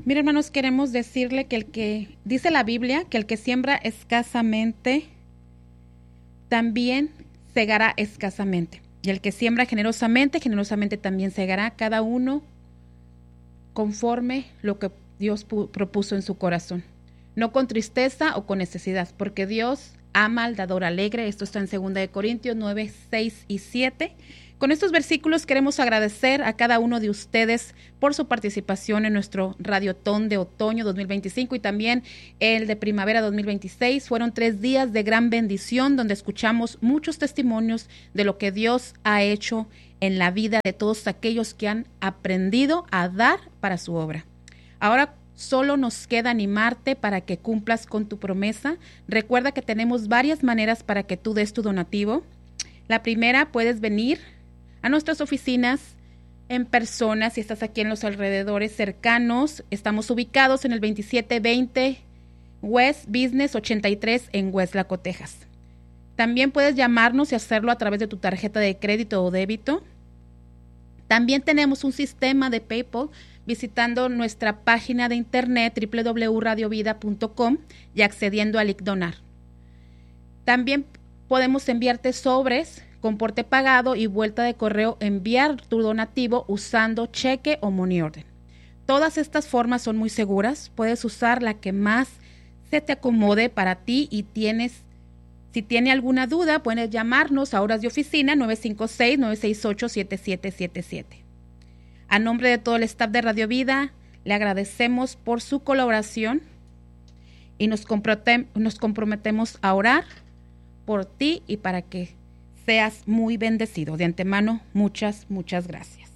Mira, hermanos, queremos decirle dice la Biblia, que el que siembra escasamente, también segará escasamente. Y el que siembra generosamente, generosamente también segará, cada uno conforme lo que Dios propuso en su corazón. No con tristeza o con necesidad, porque Dios ama al dador alegre. Esto está en 2 Corintios 9, 6 y 7. Con estos versículos queremos agradecer a cada uno de ustedes por su participación en nuestro Radiotón de Otoño 2025 y también el de Primavera 2026. Fueron 3 días de gran bendición donde escuchamos muchos testimonios de lo que Dios ha hecho en la vida de todos aquellos que han aprendido a dar para su obra. Ahora solo nos queda animarte para que cumplas con tu promesa. Recuerda que tenemos varias maneras para que tú des tu donativo. La primera, puedes venir a nuestras oficinas en persona si estás aquí en los alrededores cercanos. Estamos ubicados en el 2720 West Business 83 en Weslaco, Texas. También puedes llamarnos y hacerlo a través de tu tarjeta de crédito o débito. También tenemos un sistema de PayPal visitando nuestra página de internet www.radiovida.com y accediendo al link donar. También podemos enviarte sobres con porte pagado y vuelta de correo, enviar tu donativo usando cheque o money order. Todas estas formas son muy seguras. Puedes usar la que más se te acomode para ti y si tiene alguna duda, puedes llamarnos a horas de oficina 956-968-7777. A nombre de todo el staff de Radio Vida, le agradecemos por su colaboración y nos comprometemos a orar por ti y para que seas muy bendecido. De antemano, muchas gracias.